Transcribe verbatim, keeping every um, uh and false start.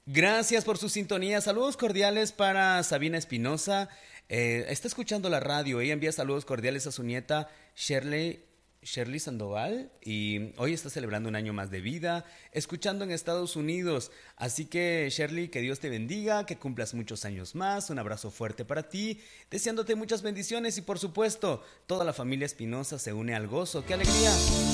Gracias por su sintonía. Saludos cordiales para Sabina Espinosa. Eh, está escuchando la radio. Ella envía saludos cordiales a su nieta Shirley, Shirley Sandoval. Y hoy está celebrando un año más de vida, escuchando en Estados Unidos. Así que, Shirley, que Dios te bendiga, que cumplas muchos años más. Un abrazo fuerte para ti, deseándote muchas bendiciones. Y por supuesto, toda la familia Espinosa se une al gozo. ¡Qué alegría!